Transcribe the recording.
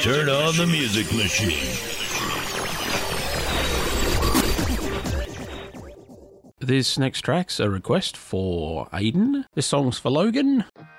Turn on the music machine. This next track's a request for Aiden. This song's for Logan.